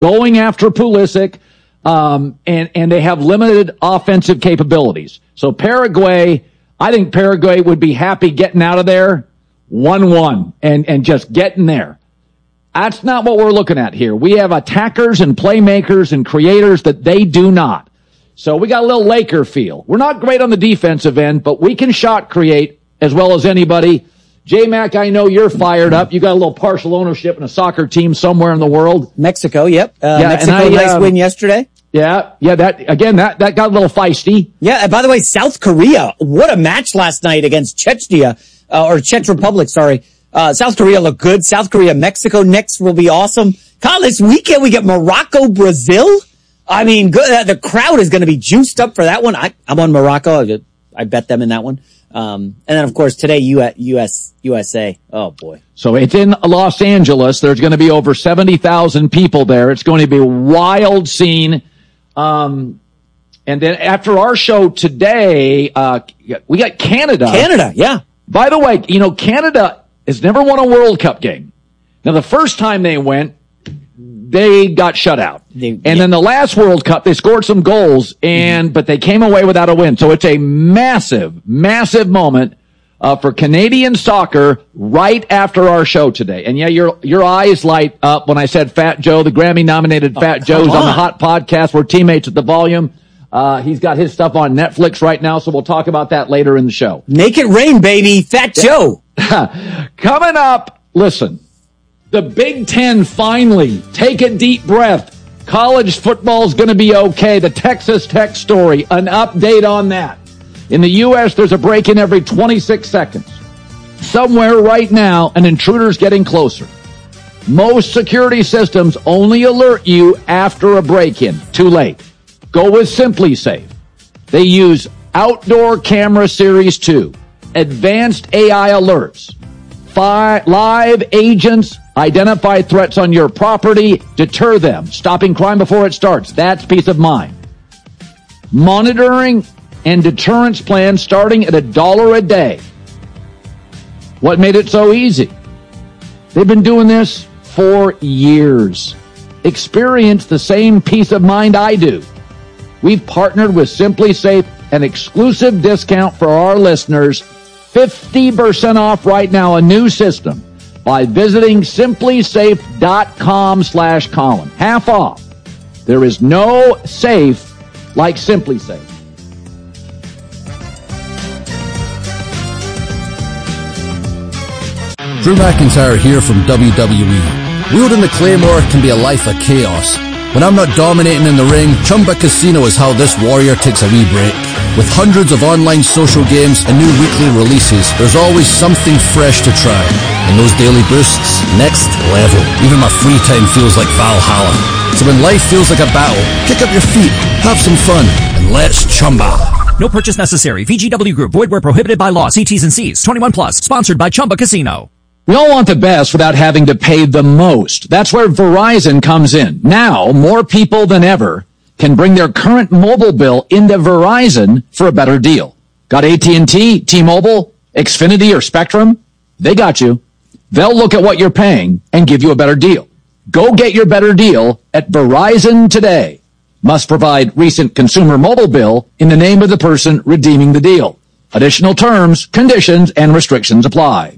going after Pulisic, and they have limited offensive capabilities. So Paraguay, I think Paraguay would be happy getting out of there 1-1 and just getting there. That's not what we're looking at here. We have attackers and playmakers and creators that they do not. So we got a little Laker feel. We're not great on the defensive end, but we can shot create as well as anybody. J-Mac, I know you're fired up. You got a little partial ownership in a soccer team somewhere in the world. Mexico, yep. Mexico, nice win yesterday. Yeah, that got a little feisty. Yeah, and by the way, South Korea, what a match last night against Chechnya, or Czech Republic, sorry. South Korea looked good. South Korea, Mexico next will be awesome. Kyle, this weekend we get Morocco, Brazil. I mean, good. The crowd is going to be juiced up for that one. I'm on Morocco. I bet them in that one. And then of course today, USA. Oh boy. So it's in Los Angeles. There's going to be over 70,000 people there. It's going to be a wild scene. And then after our show today, we got Canada. Canada, yeah. By the way, Canada has never won a World Cup game. Now, the first time they went, they got shut out. Then the last World Cup, they scored some goals, but they came away without a win. So it's a massive, massive moment for Canadian soccer right after our show today. And yeah, your eyes light up when I said Fat Joe, the Grammy-nominated Fat Joe's on the Hot Podcast. We're teammates at the Volume. He's got his stuff on Netflix right now, so we'll talk about that later in the show. Make it rain, baby. Fat Joe. Coming up, listen, the Big Ten finally, take a deep breath. College football's going to be okay. The Texas Tech story, an update on that. In the U.S., there's a break-in every 26 seconds. Somewhere right now, an intruder's getting closer. Most security systems only alert you after a break-in. Too late. Go with SimpliSafe. They use Outdoor Camera Series 2, advanced AI alerts, live agents identify threats on your property, deter them, stopping crime before it starts. That's peace of mind. Monitoring and deterrence plans starting at $1 a day. What made it so easy? They've been doing this for years. Experience the same peace of mind I do. We've partnered with SimpliSafe, an exclusive discount for our listeners, 50% off right now, a new system, by visiting SimpliSafe.com/Colin. Half off. There is no safe like SimpliSafe. Drew McIntyre here from WWE. Wielding the Claymore can be a life of chaos. When I'm not dominating in the ring, Chumba Casino is how this warrior takes a wee break. With hundreds of online social games and new weekly releases, there's always something fresh to try. And those daily boosts, next level. Even my free time feels like Valhalla. So when life feels like a battle, kick up your feet, have some fun, and let's Chumba. No purchase necessary. VGW Group. Void where prohibited by law. See T's and C's. 21 plus. Sponsored by Chumba Casino. We all want the best without having to pay the most. That's where Verizon comes in. Now, more people than ever can bring their current mobile bill into Verizon for a better deal. Got AT&T, T-Mobile, Xfinity, or Spectrum? They got you. They'll look at what you're paying and give you a better deal. Go get your better deal at Verizon today. Must provide recent consumer mobile bill in the name of the person redeeming the deal. Additional terms, conditions, and restrictions apply.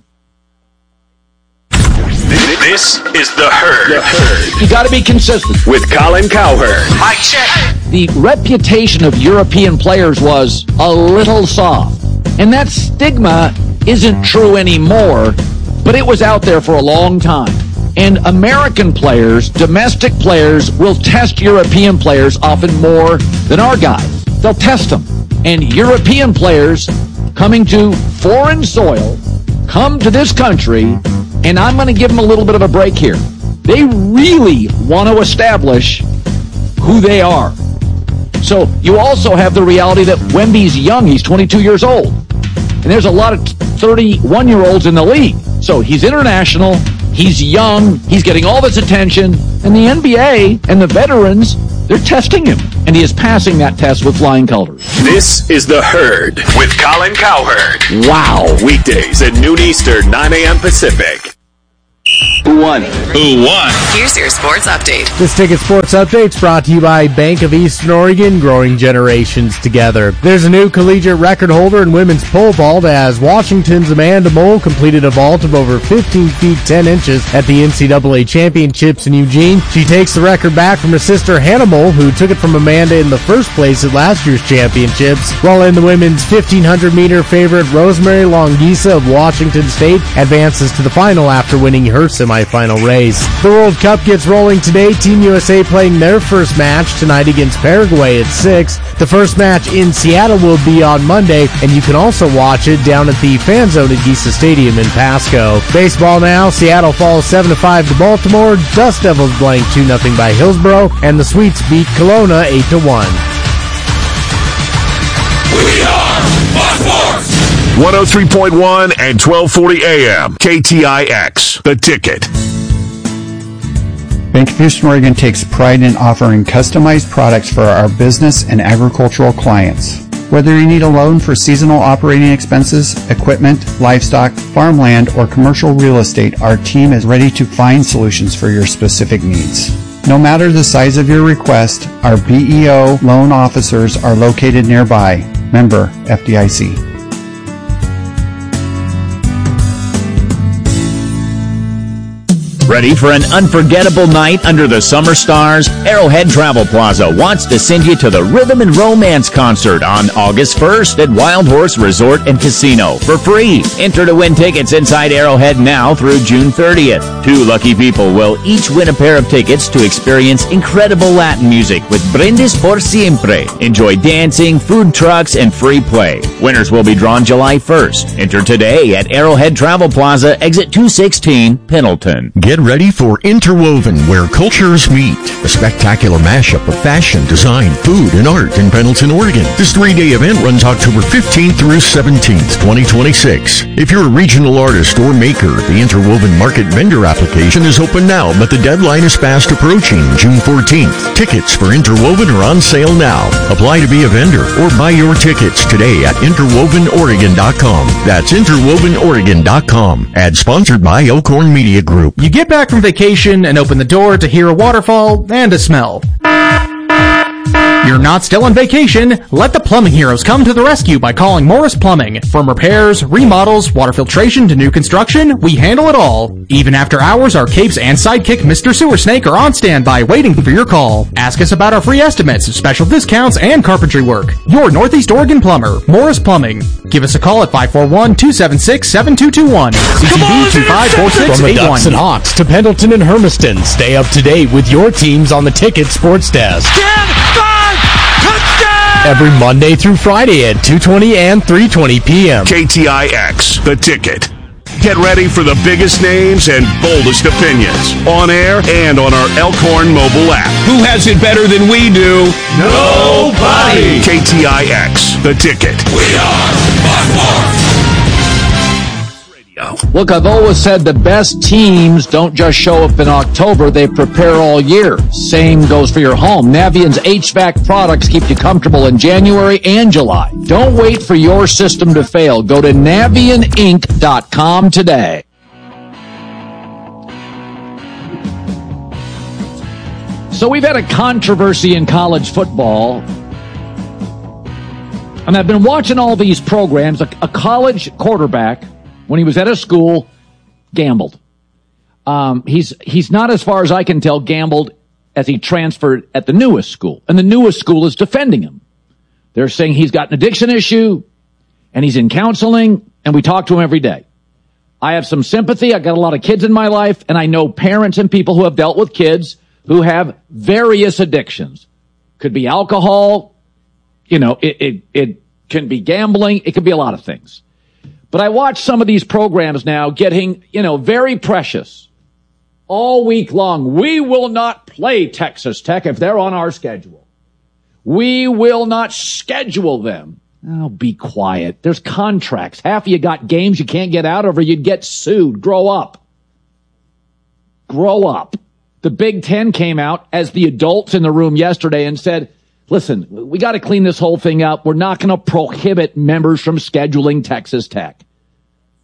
This is The Herd. You got to be consistent. With Colin Cowherd. Mic check. The reputation of European players was a little soft. And that stigma isn't true anymore, but it was out there for a long time. And American players, domestic players, will test European players often more than our guys. They'll test them. And European players coming to foreign soil come to this country, and I'm going to give them a little bit of a break here. They really want to establish who they are. So you also have the reality that Wemby's young. He's 22 years old. And there's a lot of 31-year-olds in the league. So he's international. He's young. He's getting all this attention. And the NBA and the veterans, they're testing him. And he is passing that test with flying colors. This is The Herd with Colin Cowherd. Wow. Weekdays at noon Eastern, 9 a.m. Pacific. Who won? Who won? Here's your sports update. This Ticket Sports Update's brought to you by Bank of Eastern Oregon, growing generations together. There's a new collegiate record holder in women's pole vault as Washington's Amanda Mole completed a vault of over 15 feet 10 inches at the NCAA Championships in Eugene. She takes the record back from her sister Hannah Mole, who took it from Amanda in the first place at last year's championships. While in the women's 1,500-meter favorite, Rosemary Longisa of Washington State advances to the final after winning her semifinal race. The World Cup gets rolling today. Team USA playing their first match tonight against Paraguay at 6. The first match in Seattle will be on Monday, and you can also watch it down at the Fan Zone at Giesa Stadium in Pasco. Baseball now. Seattle falls 7-5 to Baltimore. Dust Devils blank 2-0 by Hillsborough, and the Sweets beat Kelowna 8-1. We are Fox Sports! 103.1 and 1240 AM. KTIX. The Ticket. Bank of Eastern Oregon takes pride in offering customized products for our business and agricultural clients. Whether you need a loan for seasonal operating expenses, equipment, livestock, farmland, or commercial real estate, our team is ready to find solutions for your specific needs. No matter the size of your request, our BEO loan officers are located nearby. Member FDIC. Ready for an unforgettable night under the summer stars? Arrowhead Travel Plaza wants to send you to the Rhythm and Romance concert on August 1st at Wild Horse Resort and Casino for free. Enter to win tickets inside Arrowhead now through June 30th. 2 lucky people will each win a pair of tickets to experience incredible Latin music with Brindis por Siempre. Enjoy dancing, food trucks, and free play. Winners will be drawn July 1st. Enter today at Arrowhead Travel Plaza, exit 216, Pendleton. Get ready for Interwoven, where cultures meet. A spectacular mashup of fashion, design, food, and art in Pendleton, Oregon. This 3-day event runs October 15th through 17th, 2026. If you're a regional artist or maker, the Interwoven Market Vendor application is open now, but the deadline is fast approaching, June 14th. Tickets for Interwoven are on sale now. Apply to be a vendor or buy your tickets today at interwovenoregon.com. That's interwovenoregon.com. Ad sponsored by Elkhorn Media Group. You get back from vacation and open the door to hear a waterfall and a smell. You're not still on vacation. Let the plumbing heroes come to the rescue by calling Morris Plumbing. From repairs, remodels, water filtration to new construction, we handle it all. Even after hours, our capes and sidekick Mr. Sewer Snake are on standby waiting for your call. Ask us about our free estimates, special discounts, and carpentry work. Your Northeast Oregon plumber, Morris Plumbing. Give us a call at 541-276-7221. CCB 254681. From the Ducks and Hawks to Pendleton and Hermiston, stay up to date with your teams on the Ticket Sports Desk. 10, 5, touchdown! Every Monday through Friday at 2:20 and 3:20 p.m. KTIX. The Ticket. Get ready for the biggest names and boldest opinions on air and on our Elkhorn mobile app. Who has it better than we do? Nobody. KTIX. The Ticket. We are Fox Sports. Look, I've always said the best teams don't just show up in October, they prepare all year. Same goes for your home. Navient's HVAC products keep you comfortable in January and July. Don't wait for your system to fail. Go to NavientInc.com today. So we've had a controversy in college football. And I've been watching all these programs. A college quarterback, when he was at a school, gambled. He's not, as far as I can tell, gambled as he transferred at the newest school. And the newest school is defending him. They're saying he's got an addiction issue, and he's in counseling, and we talk to him every day. I have some sympathy. I got a lot of kids in my life, and I know parents and people who have dealt with kids who have various addictions. Could be alcohol, it can be gambling, it could be a lot of things. But I watch some of these programs now getting, very precious. All week long, we will not play Texas Tech if they're on our schedule. We will not schedule them. Oh, be quiet. There's contracts. Half of you got games you can't get out of or you'd get sued. Grow up. Grow up. The Big Ten came out as the adults in the room yesterday and said, listen, we got to clean this whole thing up. We're not going to prohibit members from scheduling Texas Tech.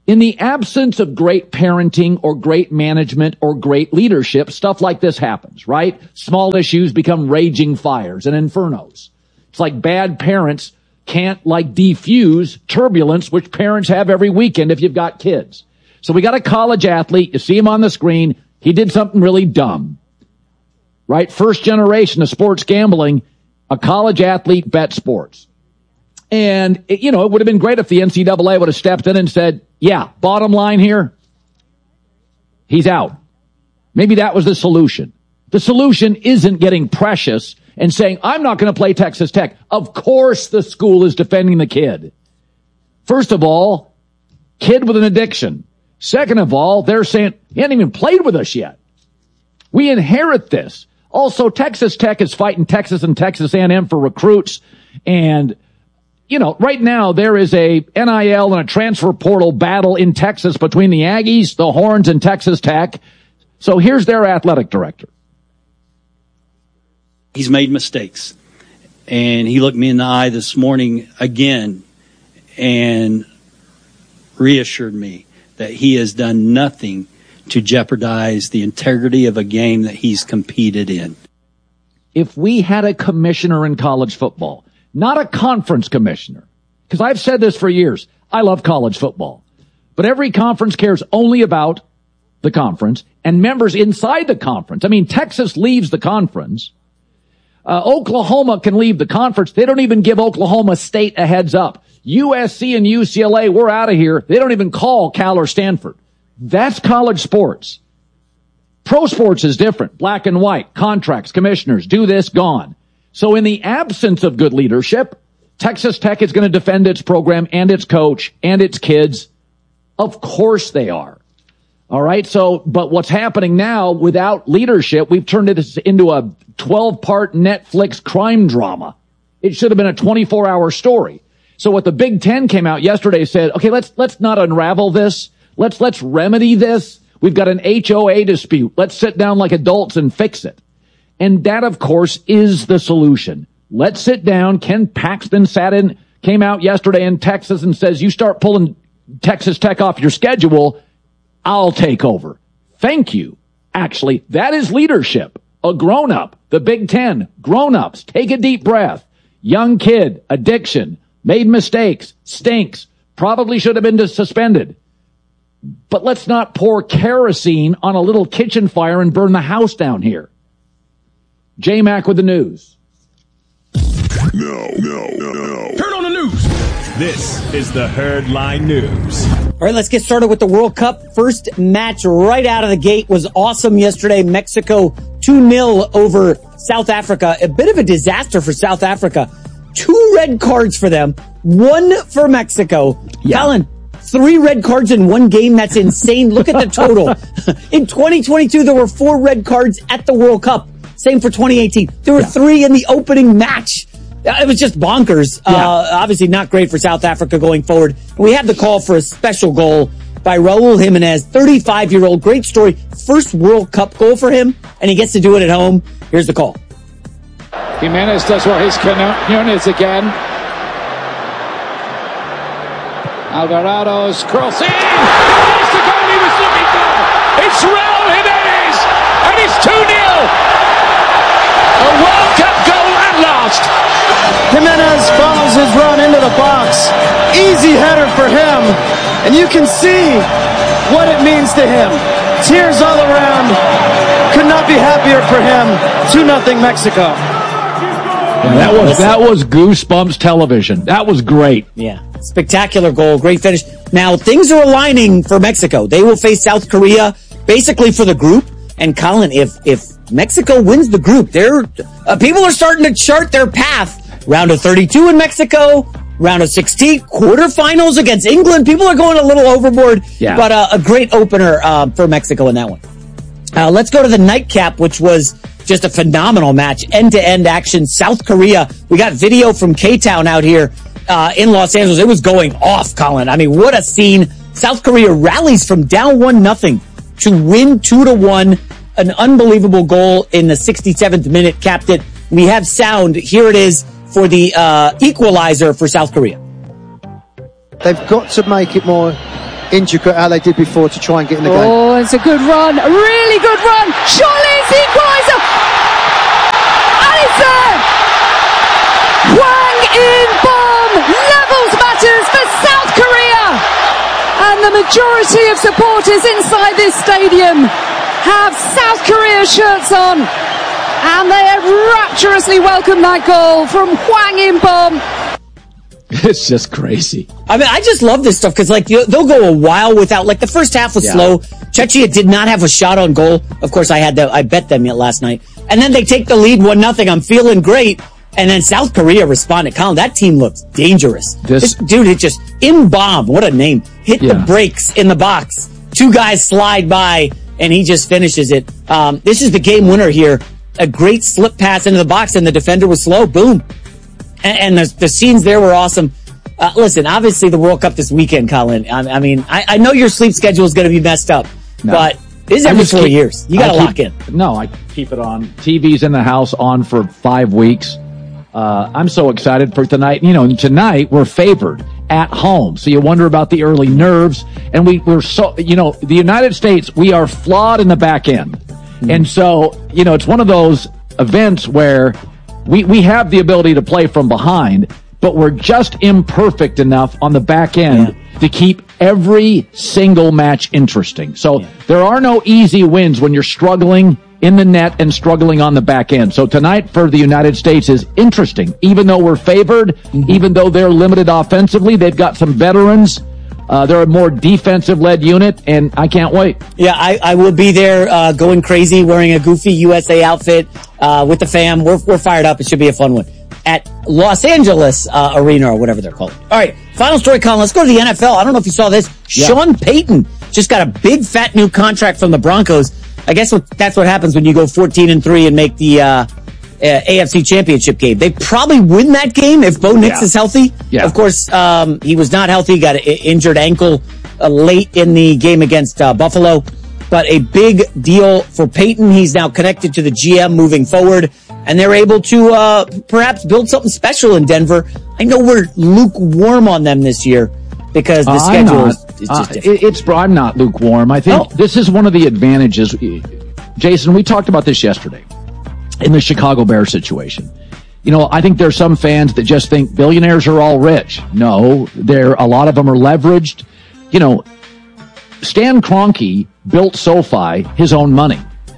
In the absence of great parenting or great management or great leadership, stuff like this happens, right? Small issues become raging fires and infernos. It's like bad parents can't defuse turbulence, which parents have every weekend if you've got kids. So we got a college athlete. You see him on the screen. He did something really dumb, right? First generation of sports gambling, a college athlete bet sports. And, it would have been great if the NCAA would have stepped in and said, yeah, bottom line here, he's out. Maybe that was the solution. The solution isn't getting precious and saying, I'm not going to play Texas Tech. Of course the school is defending the kid. First of all, kid with an addiction. Second of all, they're saying, he hasn't even played with us yet. We inherit this. Also, Texas Tech is fighting Texas and Texas A&M for recruits. And, right now there is a NIL and a transfer portal battle in Texas between the Aggies, the Horns, and Texas Tech. So here's their athletic director. He's made mistakes. And he looked me in the eye this morning again and reassured me that he has done nothing to jeopardize the integrity of a game that he's competed in. If we had a commissioner in college football, not a conference commissioner, because I've said this for years, I love college football, but every conference cares only about the conference and members inside the conference. I mean, Texas leaves the conference. Oklahoma can leave the conference. They don't even give Oklahoma State a heads up. USC and UCLA, we're out of here. They don't even call Cal or Stanford. That's college sports. Pro sports is different. Black and white, contracts, commissioners, do this, gone. So in the absence of good leadership, Texas Tech is going to defend its program and its coach and its kids. Of course they are. All right. So, but what's happening now without leadership, we've turned it into a 12-part Netflix crime drama. It should have been a 24-hour story. So what the Big Ten came out yesterday said, okay, let's not unravel this. Let's remedy this. We've got an HOA dispute. Let's sit down like adults and fix it. And that, of course, is the solution. Let's sit down. Ken Paxton came out yesterday in Texas and says, you start pulling Texas Tech off your schedule, I'll take over. Thank you. Actually, that is leadership. A grown-up, the Big Ten, grown-ups, take a deep breath. Young kid, addiction, made mistakes, stinks, probably should have been suspended. But let's not pour kerosene on a little kitchen fire and burn the house down here. J-Mac with the news. No. Turn on the news. This is the Herdline News. All right, let's get started with the World Cup. First match right out of the gate was awesome yesterday. Mexico 2-0 over South Africa. A bit of a disaster for South Africa. 2 red cards for them, 1 for Mexico. Yeah. Colin, 3 red cards in one game. That's insane. Look at the total. In 2022, there were 4 red cards at the World Cup. Same for 2018. There were 3 in the opening match. It was just bonkers. Obviously not great for South Africa going forward. We had the call for a special goal by Raul Jimenez, 35-year-old. Great story. First World Cup goal for him, and he gets to do it at home. Here's the call. Jimenez does what his Nunez again. Alvarado's crossing. It's the goal he was looking for. It's Raul Jimenez, and it's 2-0. A World Cup goal at last. Jimenez follows his run into the box. Easy header for him. And you can see what it means to him. Tears all around. Could not be happier for him. 2-0 Mexico. That was Goosebumps television. That was great. Yeah. Spectacular goal. Great finish. Now, things are aligning for Mexico. They will face South Korea basically for the group. And Colin, if Mexico wins the group, people are starting to chart their path. Round of 32 in Mexico, round of 16, quarterfinals against England. People are going a little overboard, but a great opener for Mexico in that one. Let's go to the nightcap, which was just a phenomenal match. End-to-end action. South Korea. We got video from K-Town out here in Los Angeles. It was going off, Colin. I mean, what a scene. South Korea rallies from down 1-0 to win 2-1. An unbelievable goal in the 67th minute capped it. We have sound. Here it is for the equalizer for South Korea. They've got to make it more intricate how they did before to try and get in the game. Oh, it's a good run. A really good run. Surely it's the equaliser. And it's there. Hwang In-beom levels matters for South Korea. And the majority of supporters inside this stadium have South Korea shirts on. And they have rapturously welcomed that goal from Hwang In-beom. It's just crazy. I mean, I just love this stuff because, like, they'll go a while without, like, the first half was slow. Czechia did not have a shot on goal. Of course, I bet them last night. And then they take the lead 1-0. I'm feeling great. And then South Korea responded. Colin, that team looks dangerous. This dude, it just, In-beom, what a name, hit the brakes in the box. Two guys slide by, and he just finishes it. This is the game winner here. A great slip pass into the box, and the defender was slow. Boom. And the scenes there were awesome. Listen, obviously the World Cup this weekend, Colin. I mean, I know your sleep schedule is going to be messed up, but this is every 4 years. You got to lock in. No, I keep it on. TV's in the house on for 5 weeks. I'm so excited for tonight. You know, tonight we're favored at home. So you wonder about the early nerves. And we're so, you know, the United States, we are flawed in the back end. And so, you know, it's one of those events where we have the ability to play from behind, but we're just imperfect enough on the back end to keep every single match interesting. So there are no easy wins when you're struggling in the net and struggling on the back end. So tonight for the United States is interesting. Even though we're favored, even though they're limited offensively, they've got some veterans. They're a more defensive-led unit, and I can't wait. Yeah, I will be there going crazy, wearing a goofy USA outfit with the fam. We're fired up. It should be a fun one at Los Angeles Arena or whatever they're called. All right, final story, Colin. Let's go to the NFL. I don't know if you saw this. Yeah. Sean Payton just got a big, fat new contract from the Broncos. I guess that's what happens when you go 14-3 and make the AFC Championship game. They probably win that game if Bo Nix is healthy. Yeah. Of course, he was not healthy, got an injured ankle late in the game against Buffalo. But a big deal for Peyton. He's now connected to the GM moving forward, and they're able to perhaps build something special in Denver. I know we're lukewarm on them this year because the schedule is just different. I'm not lukewarm. I think this is one of the advantages. Jason, we talked about this yesterday in the Chicago Bears situation. You know, I think there's some fans that just think billionaires are all rich. No, a lot of them are leveraged. You know, Stan Kroenke built SoFi his own money.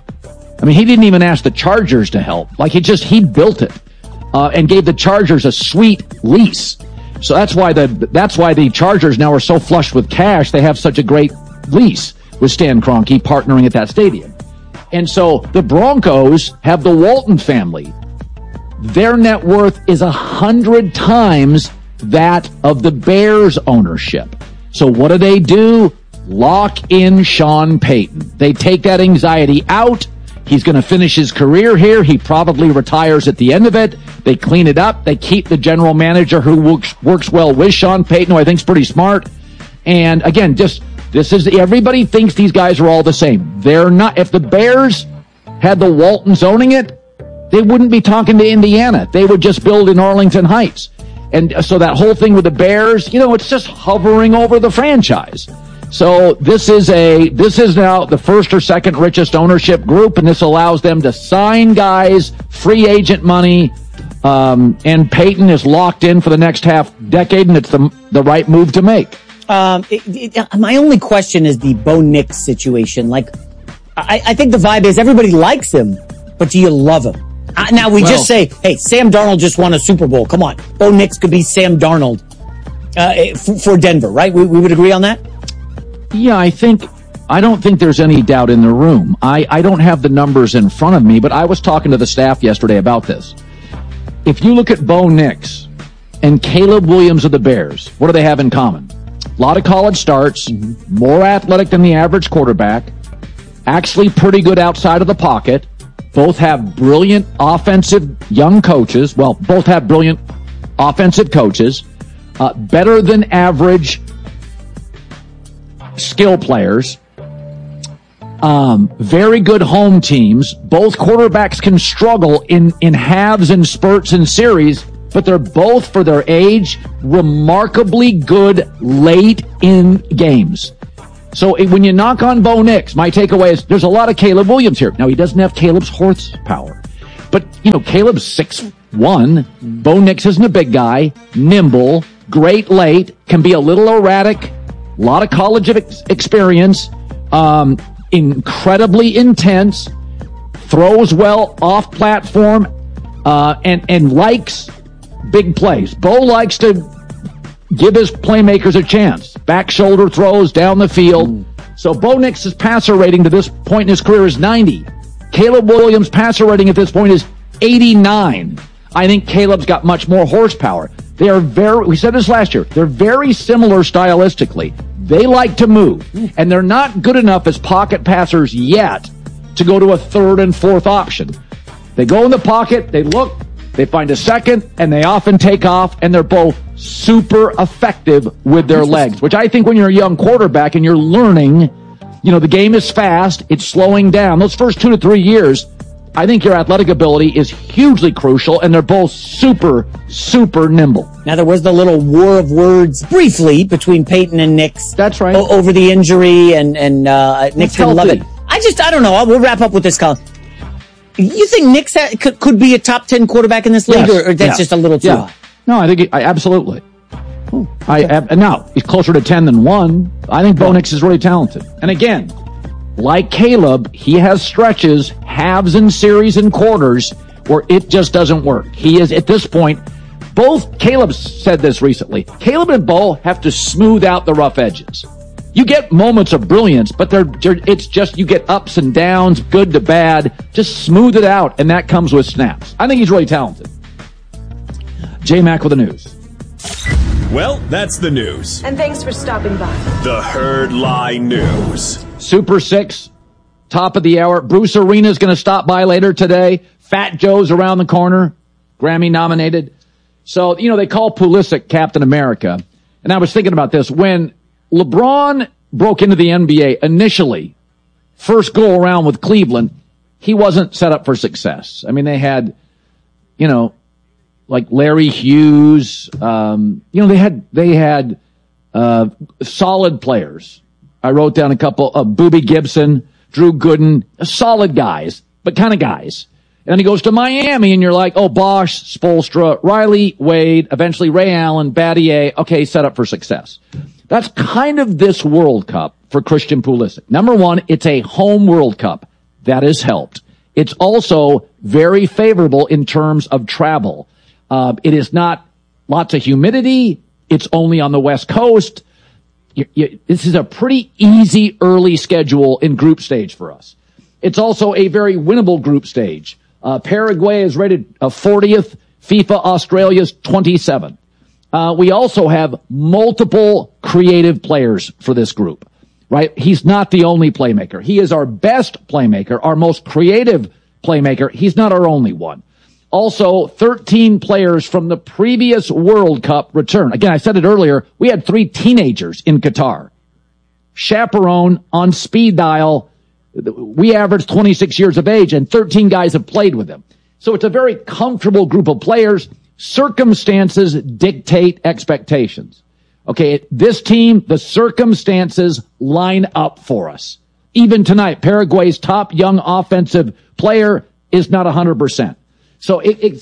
I mean, he didn't even ask the Chargers to help. Like, he built it, and gave the Chargers a sweet lease. So that's why the Chargers now are so flushed with cash. They have such a great lease with Stan Kroenke partnering at that stadium. And so the Broncos have the Walton family. Their net worth is 100 times that of the Bears ownership. So what do? Lock in Sean Payton. They take that anxiety out. He's going to finish his career here. He probably retires at the end of it. They clean it up. They keep the general manager who works well with Sean Payton, who I think is pretty smart. And again, everybody thinks these guys are all the same. They're not. If the Bears had the Waltons owning it, they wouldn't be talking to Indiana. They would just build in Arlington Heights. And so that whole thing with the Bears, you know, it's just hovering over the franchise. So this is now the first or second richest ownership group, and this allows them to sign guys, free agent money, and Peyton is locked in for the next half decade, and it's the right move to make. My only question is the Bo Nix situation. Like, I think the vibe is everybody likes him, but do you love him? Now we just say, hey, Sam Darnold just won a Super Bowl. Come on, Bo Nix could be Sam Darnold for Denver, right? We would agree on that. Yeah, I don't think there's any doubt in the room. I don't have the numbers in front of me, but I was talking to the staff yesterday about this. If you look at Bo Nix and Caleb Williams of the Bears, what do they have in common? A lot of college starts, more athletic than the average quarterback, actually pretty good outside of the pocket. Both have brilliant offensive young coaches. Well, both have brilliant offensive coaches, better than average skill players, very good home teams. Both quarterbacks can struggle in halves and spurts and series, but they're both, for their age, remarkably good late in games. So when you knock on Bo Nix, my takeaway is there's a lot of Caleb Williams here. Now, he doesn't have Caleb's horsepower. But, Caleb's 6'1". Bo Nix isn't a big guy, nimble, great late, can be a little erratic, a lot of college experience, incredibly intense, throws well off platform, and likes big plays. Bo likes to give his playmakers a chance. Back shoulder throws down the field. So Bo Nix's passer rating to this point in his career is 90. Caleb Williams' passer rating at this point is 89. I think Caleb's got much more horsepower. They are we said this last year, they're very similar stylistically. They like to move, and they're not good enough as pocket passers yet to go to a third and fourth option. They go in the pocket, they look, they find a second, and they often take off, and they're both super effective with their legs, which I think when you're a young quarterback and you're learning, the game is fast, it's slowing down. Those first 2 to 3 years, I think your athletic ability is hugely crucial, and they're both super, super nimble. Now, there was the little war of words briefly between Peyton and Nix. That's right. Over the injury, and Nix didn't love it. I don't know. We'll wrap up with this, Colin. You think Nix could be a top 10 quarterback in this league, yes. or that's just a little too high? No, I think absolutely. Now, he's closer to 10 than 1. I think Bo Nix is really talented. And again, like Caleb, he has stretches, halves and series and quarters where it just doesn't work. He is, at this point, Caleb said this recently, Caleb and Bo have to smooth out the rough edges. You get moments of brilliance, but it's just you get ups and downs, good to bad. Just smooth it out, and that comes with snaps. I think he's really talented. J-Mac with the news. Well, that's the news. And thanks for stopping by. The Herd Lie News. Super 6, top of the hour. Bruce Arena's going to stop by later today. Fat Joe's around the corner, Grammy nominated. So, they call Pulisic Captain America. And I was thinking about this. When LeBron broke into the NBA initially, first go around with Cleveland, he wasn't set up for success. I mean, they had, like Larry Hughes, they had solid players. I wrote down a couple of Boobie Gibson, Drew Gooden, solid guys, but kind of guys. And then he goes to Miami, and you're like, oh, Bosch, Spoelstra, Riley, Wade, eventually Ray Allen, Battier. Okay, set up for success. That's kind of this World Cup for Christian Pulisic. Number one, it's a home World Cup. That has helped. It's also very favorable in terms of travel. It is not lots of humidity. It's only on the West Coast. This is a pretty easy early schedule in group stage for us. It's also a very winnable group stage. Paraguay is rated 40th. FIFA Australia's 27th. We also have multiple creative players for this group, right? He's not the only playmaker. He is our best playmaker, our most creative playmaker. He's not our only one. Also, 13 players from the previous World Cup return. Again, I said it earlier, we had 3 teenagers in Qatar. Chaperone on speed dial. We averaged 26 years of age, and 13 guys have played with him. So it's a very comfortable group of players. Circumstances dictate expectations. Okay, this team, the circumstances line up for us. Even tonight, Paraguay's top young offensive player is not 100%. So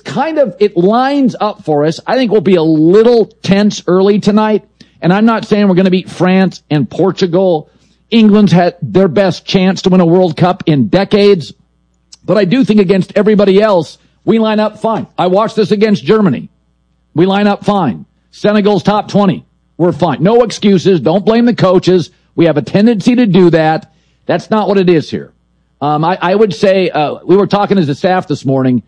it lines up for us. I think we'll be a little tense early tonight. And I'm not saying we're going to beat France and Portugal. England's had their best chance to win a World Cup in decades. But I do think against everybody else, we line up fine. I watched this against Germany. We line up fine. Senegal's top 20. We're fine. No excuses. Don't blame the coaches. We have a tendency to do that. That's not what it is here. I would say, we were talking as a staff this morning.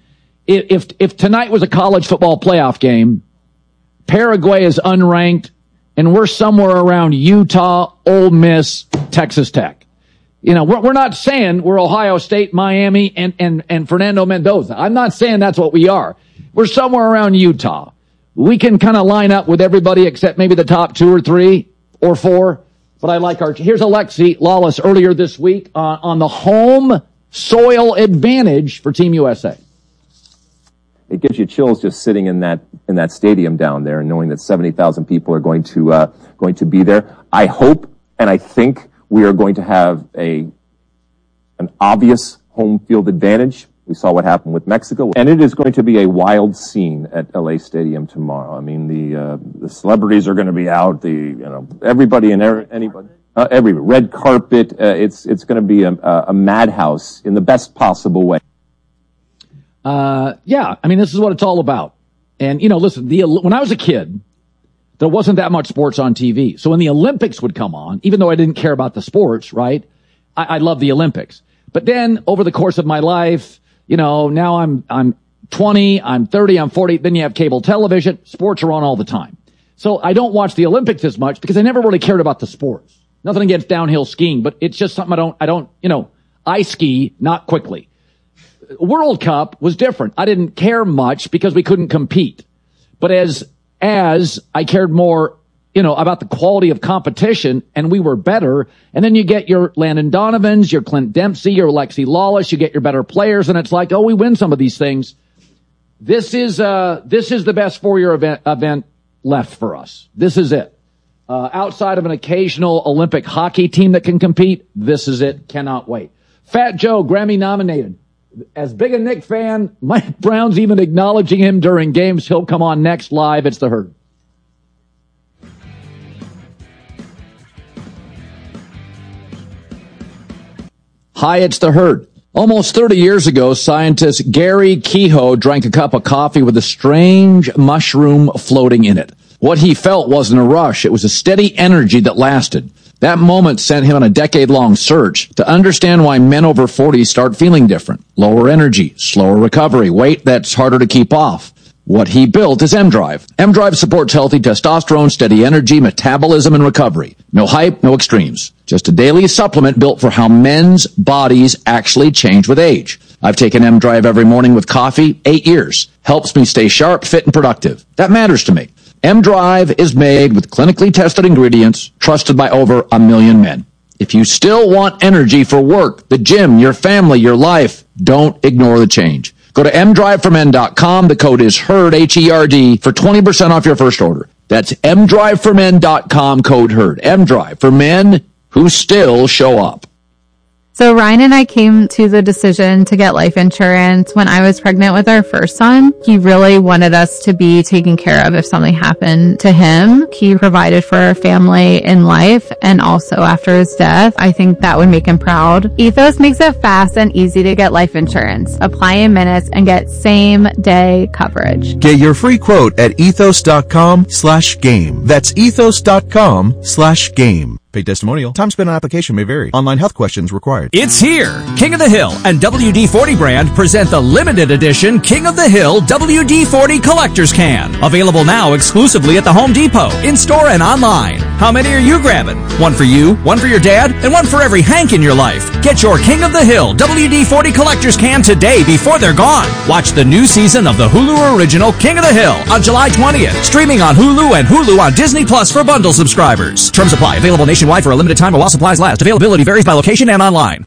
If tonight was a college football playoff game, Paraguay is unranked, and we're somewhere around Utah, Ole Miss, Texas Tech. We're not saying we're Ohio State, Miami, and Fernando Mendoza. I'm not saying that's what we are. We're somewhere around Utah. We can kind of line up with everybody except maybe the top 2 or 3 or 4. But I like here's Alexi Lawless earlier this week on the home soil advantage for Team USA. It gives you chills just sitting in that stadium down there and knowing that 70,000 people are going to be there. I hope and I think we are going to have an obvious home field advantage. We saw what happened with Mexico, and it is going to be a wild scene at LA Stadium tomorrow. I mean, the celebrities are going to be out. Everybody and anybody, every red carpet. It's going to be a madhouse in the best possible way. Yeah, I mean, this is what it's all about. And listen, when I was a kid, there wasn't that much sports on TV. So when the Olympics would come on, even though I didn't care about the sports, right? I loved the Olympics. But then over the course of my life, now I'm 20, I'm 30, I'm 40. Then you have cable television. Sports are on all the time. So I don't watch the Olympics as much because I never really cared about the sports. Nothing against downhill skiing, but it's just something I ski not quickly. World Cup was different. I didn't care much because we couldn't compete. But as I cared more, about the quality of competition, and we were better. And then you get your Landon Donovans, your Clint Dempsey, your Alexi Lawless, you get your better players, and it's like, oh, we win some of these things. This is the best 4-year event left for us. This is it. Outside of an occasional Olympic hockey team that can compete, this is it. Cannot wait. Fat Joe, Grammy nominated. As big a Nick fan, Mike Brown's even acknowledging him during games. He'll come on next live. It's The Herd. Hi, it's The Herd. Almost 30 years ago, scientist Gary Kehoe drank a cup of coffee with a strange mushroom floating in it. What he felt wasn't a rush. It was a steady energy that lasted. That moment sent him on a decade-long search to understand why men over 40 start feeling different. Lower energy, slower recovery, weight that's harder to keep off. What he built is M-Drive. M-Drive supports healthy testosterone, steady energy, metabolism, and recovery. No hype, no extremes. Just a daily supplement built for how men's bodies actually change with age. I've taken M-Drive every morning with coffee, 8 years. Helps me stay sharp, fit, and productive. That matters to me. M-Drive is made with clinically tested ingredients, trusted by over 1 million men. If you still want energy for work, the gym, your family, your life, don't ignore the change. Go to mdriveformen.com. The code is HERD, H-E-R-D, for 20% off your first order. That's mdriveformen.com, code HERD. M-Drive for men who still show up. So Ryan and I came to the decision to get life insurance when I was pregnant with our first son. He really wanted us to be taken care of if something happened to him. He provided for our family in life and also after his death. I think that would make him proud. Ethos makes it fast and easy to get life insurance. Apply in minutes and get same day coverage. Get your free quote at ethos.com/game. That's ethos.com/game. Paid testimonial. Time spent on application may vary. Online health questions required. It's here. King of the Hill and WD-40 brand present the limited edition King of the Hill WD-40 Collector's Can. Available now exclusively at the Home Depot, in-store and online. How many are you grabbing? One for you, one for your dad, and one for every Hank in your life. Get your King of the Hill WD-40 Collector's Can today before they're gone. Watch the new season of the Hulu original King of the Hill on July 20th. Streaming on Hulu and Hulu on Disney Plus for bundle subscribers. Terms apply. Available nationwide for a limited time while supplies last. Availability varies by location and online.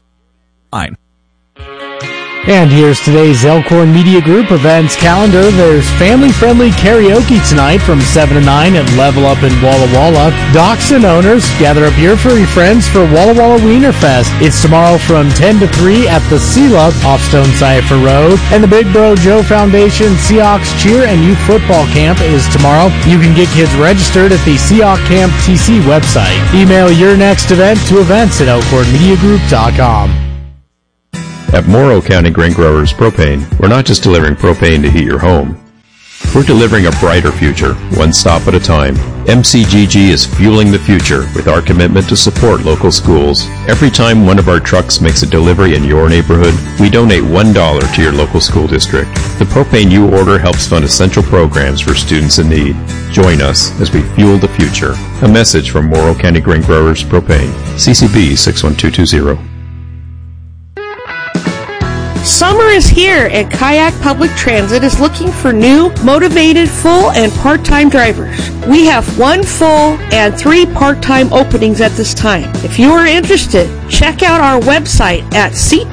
And here's today's Elkhorn Media Group events calendar. There's family-friendly karaoke tonight from 7 to 9 at Level Up in Walla Walla. Dachshund owners, gather up here for your friends for Walla Walla Wiener Fest. It's tomorrow from 10 to 3 at the Sea-Love off Stone Cipher Road. And the Big Bro Joe Foundation Seahawks Cheer and Youth Football Camp is tomorrow. You can get kids registered at the Seahawk Camp TC website. Email your next event to events@elkhornmediagroup.com. At Morrow County Grain Growers Propane, we're not just delivering propane to heat your home. We're delivering a brighter future, one stop at a time. MCGG is fueling the future with our commitment to support local schools. Every time one of our trucks makes a delivery in your neighborhood, we donate $1 to your local school district. The propane you order helps fund essential programs for students in need. Join us as we fuel the future. A message from Morrow County Grain Growers Propane. CCB 61220. Summer is here and Kayak Public Transit is looking for new, motivated, full and part-time drivers. We have 1 full and 3 part-time openings at this time. If you are interested, check out our website at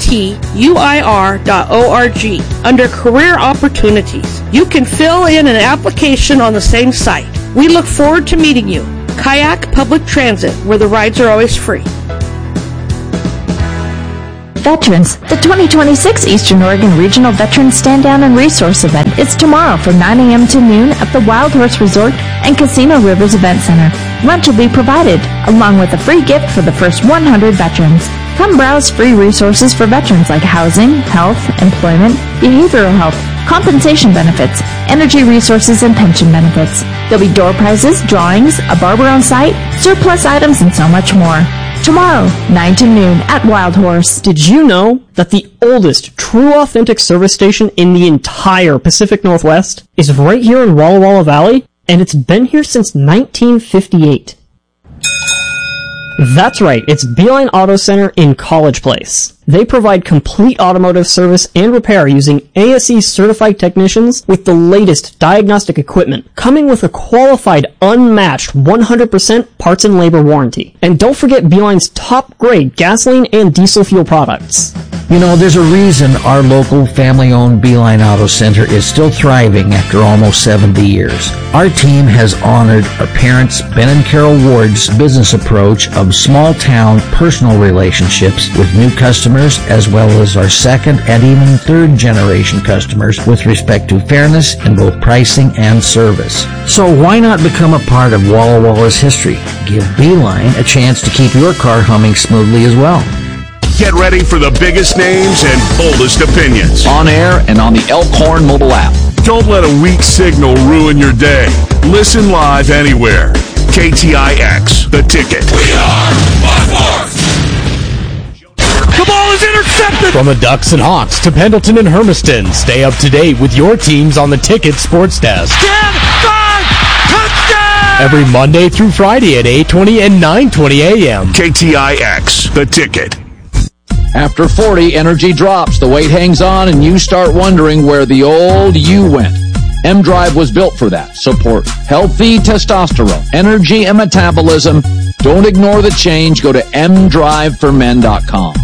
ctuir.org under Career Opportunities. You can fill in an application on the same site. We look forward to meeting you. Kayak Public Transit, where the rides are always free. veterans, the 2026 Eastern Oregon Regional Veterans Stand Down and Resource Event is tomorrow from 9 a.m. to noon at the Wild Horse Resort and Casino Rivers Event Center. Lunch will be provided, along with a free gift for the first 100 veterans. Come browse free resources for veterans like housing, health, employment, behavioral health, compensation benefits, energy resources, and pension benefits. There'll be door prizes, drawings, a barber on site, surplus items, and so much more. Tomorrow, 9 to noon at Wild Horse. Did you know that the oldest true authentic service station in the entire Pacific Northwest is right here in Walla Walla Valley? And it's been here since 1958. That's right, it's Beeline Auto Center in College Place. They provide complete automotive service and repair using ASE certified technicians with the latest diagnostic equipment, coming with a qualified, unmatched 100% parts and labor warranty. And don't forget Beeline's top grade gasoline and diesel fuel products. You know, there's a reason our local family-owned Beeline Auto Center is still thriving after almost 70 years. Our team has honored our parents, Ben and Carol Ward's business approach of small-town personal relationships with new customers, as well as our second and even third-generation customers with respect to fairness in both pricing and service. So why not become a part of Walla Walla's history? Give Beeline a chance to keep your car humming smoothly as well. Get ready for the biggest names and boldest opinions. On air and on the Elkhorn mobile app. Don't let a weak signal ruin your day. Listen live anywhere. KTIX, The Ticket. We are Buckhorn. The ball is intercepted! From the Ducks and Hawks to Pendleton and Hermiston, stay up to date with your teams on the Ticket Sports Desk. 10, 5, touchdown! Every Monday through Friday at 8:20 and 9:20 a.m. KTIX, The Ticket. After 40, energy drops, the weight hangs on, and you start wondering where the old you went. M-Drive was built for that. Support healthy testosterone, energy, and metabolism. Don't ignore the change. Go to mdriveformen.com.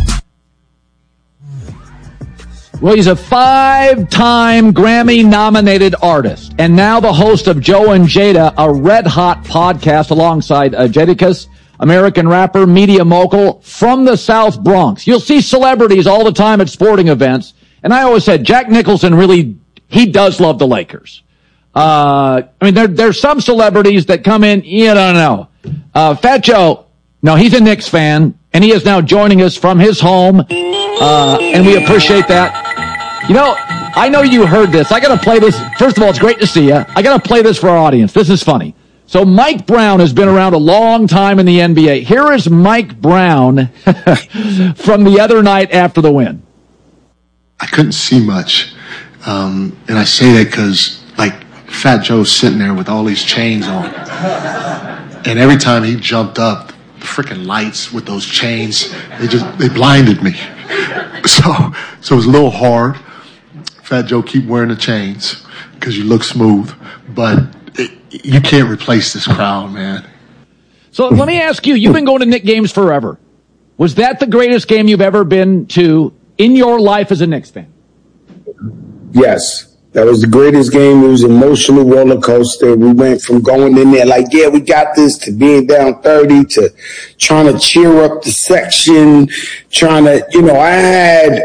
Well, he's a 5-time Grammy-nominated artist, and now the host of Joe and Jada, a red-hot podcast alongside Jadakiss, American rapper, media mogul from the South Bronx. You'll see celebrities all the time at sporting events. And I always said, Jack Nicholson really, he does love the Lakers. I mean, there's some celebrities that come in, you don't know. Fat Joe, no, he's a Knicks fan, and he is now joining us from his home. And we appreciate that. You know, I know you heard this. I gotta play this. First of all, it's great to see you. I gotta play this for our audience. This is funny. So Mike Brown has been around a long time in the NBA. Here is Mike Brown from the other night after the win. I couldn't see much. And I say that because, like, Fat Joe's sitting there with all these chains on. And every time he jumped up, the freaking lights with those chains, they blinded me. So it was a little hard. Fat Joe, keep wearing the chains because you look smooth. But you can't replace this crowd, man. So let me ask you, you've been going to Knicks games forever. Was that the greatest game you've ever been to in your life as a Knicks fan? Yes. That was the greatest game. It was an emotional roller coaster. We went from going in there like, yeah, we got this, to being down 30, to trying to cheer up the section, trying to, I had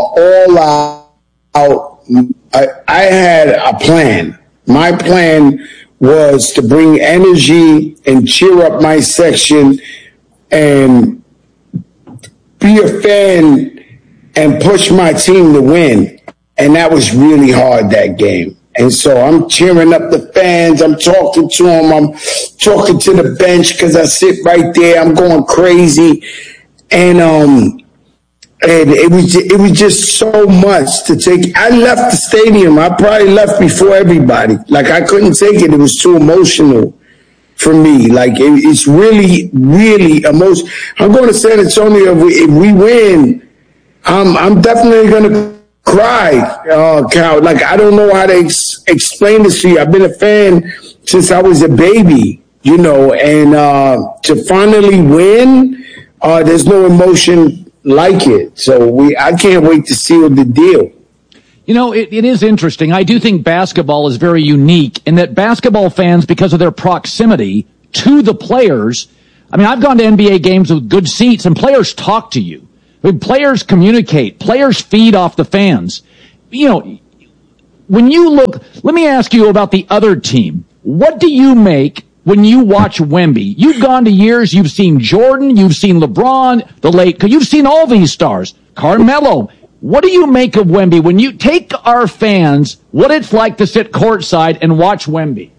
I had a plan. My plan was to bring energy and cheer up my section and be a fan and push my team to win. And that was really hard that game. And so I'm cheering up the fans. I'm talking to them. I'm talking to the bench because I sit right there. I'm going crazy. And it was just so much to take. I left the stadium. I probably left before everybody. Like, I couldn't take it. It was too emotional for me. Like, it's really, really emotional. I'm going to San Antonio. If we win, I'm definitely going to cry, Cal. Like, I don't know how to explain this to you. I've been a fan since I was a baby, and to finally win, there's no emotion like it. So I can't wait to seal the deal. It is interesting. I do think basketball is very unique in that basketball fans, because of their proximity to the players, I mean, I've gone to NBA games with good seats and players talk to you. Players communicate. Players feed off the fans. You know, when you look, let me ask you about the other team. What do you make when you watch Wemby? You've gone to years, you've seen Jordan, you've seen LeBron, you've seen all these stars. Carmelo. What do you make of Wemby? When you take our fans, what it's like to sit courtside and watch Wemby?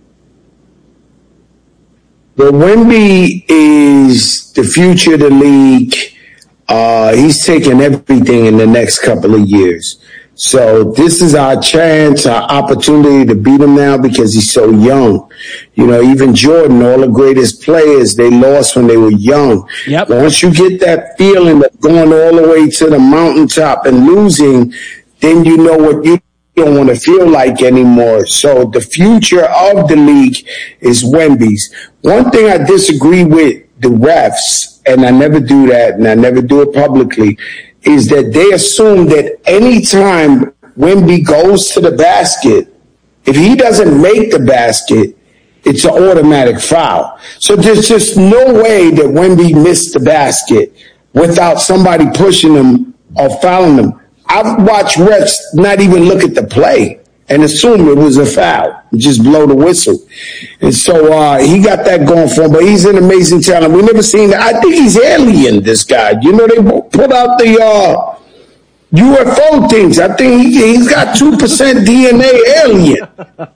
Well, Wemby is the future of the league. He's taking everything in the next couple of years. So this is our chance, our opportunity to beat him now because he's so young. You know, even Jordan, all the greatest players, they lost when they were young. Yep. Once you get that feeling of going all the way to the mountaintop and losing, then you know what you don't want to feel like anymore. So the future of the league is Wemby's. One thing I disagree with the refs, and I never do that, and I never do it publicly, is that they assume that anytime Wemby goes to the basket, if he doesn't make the basket, it's an automatic foul. So there's just no way that Wemby missed the basket without somebody pushing him or fouling him. I've watched refs not even look at the play and assume it was a foul, just blow the whistle. And so he got that going for him, but he's an amazing talent. We've never seen that. I think he's alien, this guy. You know, they put out the UFO things. I think he's got 2% DNA alien.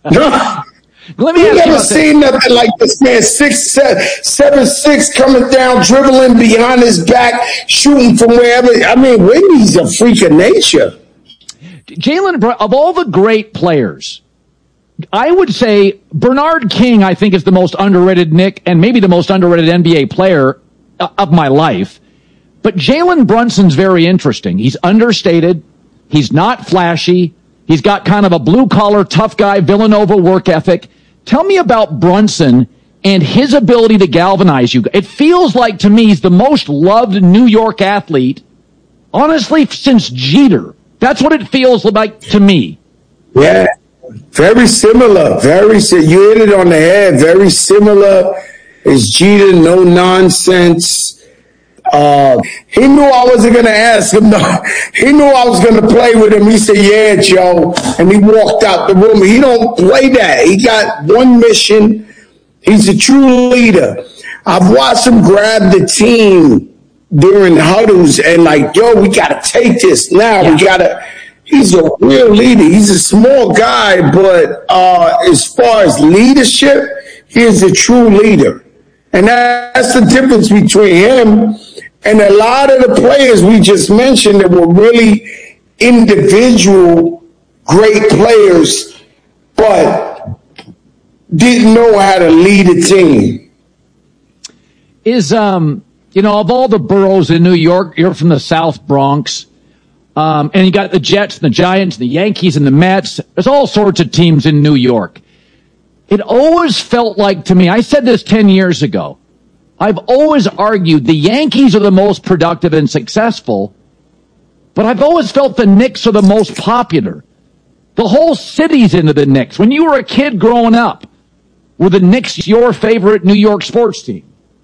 Let me We've never seen nothing like this man, 6'7", coming down, dribbling behind his back, shooting from wherever. I mean, Wemby's a freak of nature. Jalen, of all the great players, I would say Bernard King, I think, is the most underrated Nick and maybe the most underrated NBA player of my life. But Jalen Brunson's very interesting. He's understated. He's not flashy. He's got kind of a blue-collar, tough guy, Villanova work ethic. Tell me about Brunson and his ability to galvanize you. It feels like, to me, he's the most loved New York athlete, honestly, since Jeter. That's what it feels like to me. Yeah, very similar. You hit it on the head. Very similar as Jeter, no nonsense. He knew I wasn't going to ask him. He knew I was going to play with him. He said, "Yeah, Joe," and he walked out the room. He don't play that. He got one mission. He's a true leader. I've watched him grab the team during huddles and like, yo, we got to take this now. Yeah. He's a real leader. He's a small guy, but as far as leadership, he is a true leader. And that's the difference between him and a lot of the players we just mentioned that were really individual great players, but didn't know how to lead a team. You know, of all the boroughs in New York, you're from the South Bronx, and you got the Jets, and the Giants, and the Yankees, and the Mets. There's all sorts of teams in New York. It always felt like to me, I said this 10 years ago, I've always argued the Yankees are the most productive and successful, but I've always felt the Knicks are the most popular. The whole city's into the Knicks. When you were a kid growing up, were the Knicks your favorite New York sports team?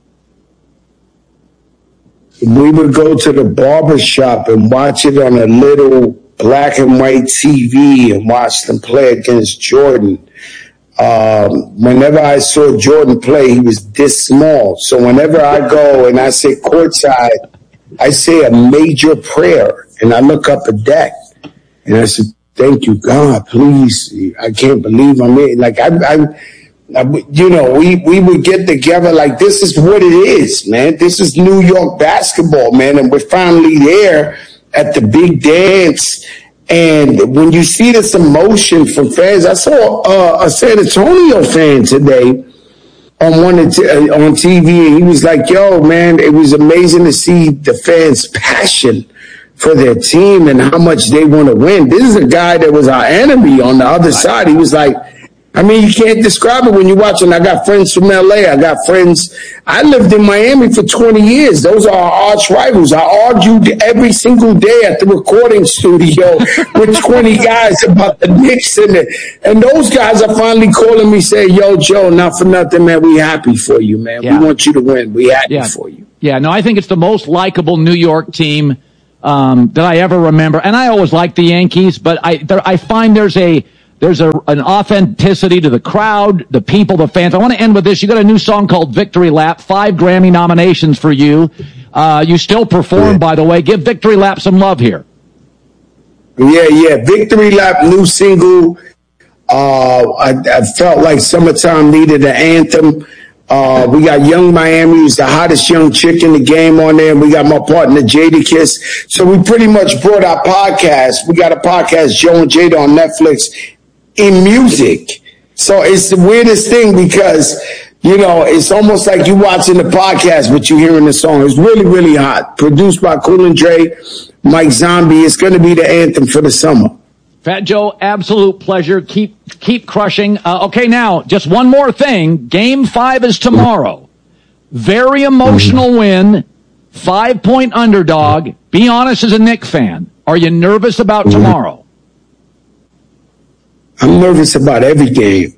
We would go to the barber shop and watch it on a little black and white TV and watch them play against Jordan. Whenever I saw Jordan play, he was this small. So whenever I go and I say courtside, I say a major prayer and I look up a deck and I said, "Thank you, God, please. I can't believe I'm here." Like we would get together like, this is what it is, man. This is New York basketball, man. And we're finally there at the big dance. And when you see this emotion from fans, I saw a San Antonio fan today on TV, and he was like, "Yo, man, it was amazing to see the fans' passion for their team and how much they want to win." This is a guy that was our enemy on the other side. He was like, I mean, you can't describe it when you're watching. I got friends from LA. I lived in Miami for 20 years. Those are our arch rivals. I argued every single day at the recording studio with 20 guys about the Knicks and those guys are finally calling me saying, "Yo, Joe, not for nothing, man. We happy for you, man. Yeah. We want you to win. We happy for you." Yeah, no, I think it's the most likable New York team that I ever remember. And I always liked the Yankees, but I find there's an authenticity to the crowd, the people, the fans. I want to end with this. You got a new song called Victory Lap, 5 Grammy nominations for you. You still perform, by the way. Give Victory Lap some love here. Yeah. Victory Lap, new single. I felt like summertime needed an anthem. We got Young Miami, who's the hottest young chick in the game on there. And we got my partner, Jadakiss. So we pretty much brought our podcast. We got a podcast, Joe and Jada, on Netflix in music. So it's the weirdest thing because, it's almost like you watching the podcast, but you hearing the song. It's really, really hot. Produced by Cool and Dre, Mike Zombie. It's going to be the anthem for the summer. Fat Joe, absolute pleasure. Keep crushing. Okay, now, just one more thing. Game 5 is tomorrow. Very emotional win. 5-point underdog. Be honest as a Knicks fan. Are you nervous about tomorrow? I'm nervous about every game.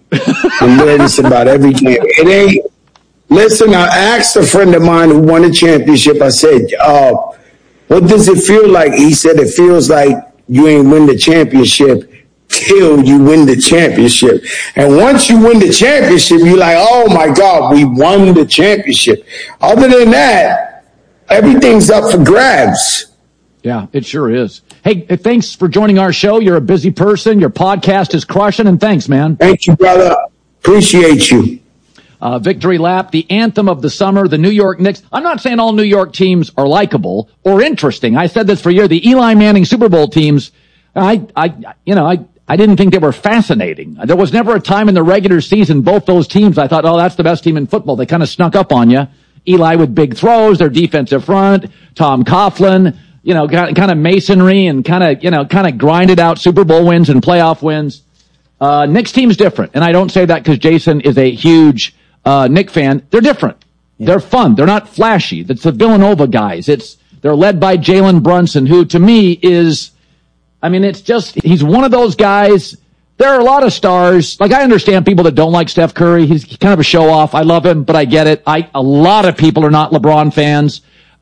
It ain't. Listen, I asked a friend of mine who won a championship. I said, what does it feel like? He said, it feels like you ain't win the championship till you win the championship. And once you win the championship, you're like, oh my God, we won the championship. Other than that, everything's up for grabs. Yeah, it sure is. Hey, thanks for joining our show. You're a busy person. Your podcast is crushing, and thanks, man. Thank you, brother. Appreciate you. Victory Lap, the anthem of the summer, the New York Knicks. I'm not saying all New York teams are likable or interesting. I said this for years. The Eli Manning Super Bowl teams, I didn't think they were fascinating. There was never a time in the regular season, both those teams, I thought, oh, that's the best team in football. They kind of snuck up on you. Eli with big throws, their defensive front, Tom Coughlin, kind of masonry and kind of grinded out Super Bowl wins and playoff wins. Knicks team's different. And I don't say that because Jason is a huge Knicks fan. They're different. Yeah. They're fun. They're not flashy. It's the Villanova guys. They're led by Jalen Brunson, who to me is, he's one of those guys. There are a lot of stars. Like, I understand people that don't like Steph Curry. He's kind of a show off. I love him, but I get it. A lot of people are not LeBron fans.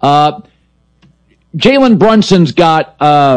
Jalen Brunson's got,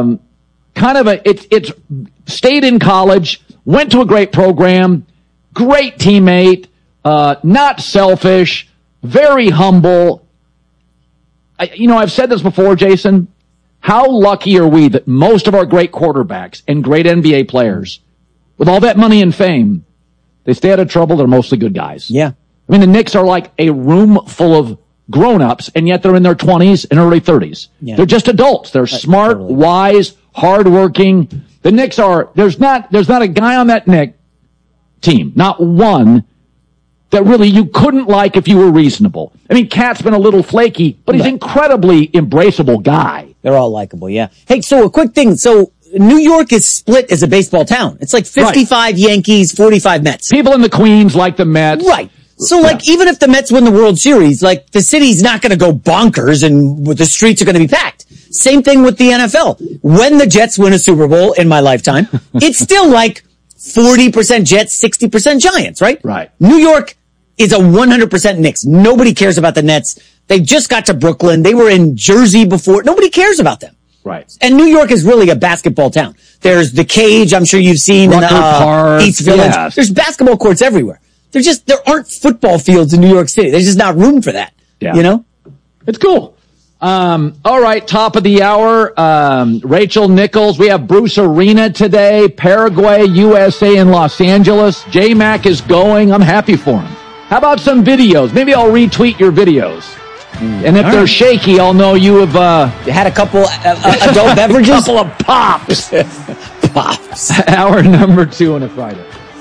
it's stayed in college, went to a great program, great teammate, not selfish, very humble. I've said this before, Jason. How lucky are we that most of our great quarterbacks and great NBA players, with all that money and fame, they stay out of trouble. They're mostly good guys. Yeah. The Knicks are like a room full of grown-ups, and yet they're in their 20s and early 30s. Yeah. They're just adults. They're smart, wise, hardworking. The Knicks are, there's not a guy on that Knicks team, not one, that really you couldn't like if you were reasonable. Cat's been a little flaky, but he's an incredibly embraceable guy. They're all likable, yeah. Hey, so a quick thing. So New York is split as a baseball town. It's like 55 Yankees, 45 Mets. People in the Queens like the Mets. Right. So, even if the Mets win the World Series, the city's not going to go bonkers and the streets are going to be packed. Same thing with the NFL. When the Jets win a Super Bowl in my lifetime, it's still 40% Jets, 60% Giants, right? Right. New York is a 100% Knicks. Nobody cares about the Nets. They just got to Brooklyn. They were in Jersey before. Nobody cares about them. Right. And New York is really a basketball town. There's the Cage, I'm sure you've seen, in East Village. Yes. There's basketball courts everywhere. There aren't football fields in New York City. There's just not room for that. Yeah. It's cool. All right, top of the hour. Rachel Nichols. We have Bruce Arena today. Paraguay, USA, and Los Angeles. J-Mac is going. I'm happy for him. How about some videos? Maybe I'll retweet your videos. And if they're shaky, I'll know you have had a couple adult beverages. A couple of pops. Pops. Hour number 2 on a Friday.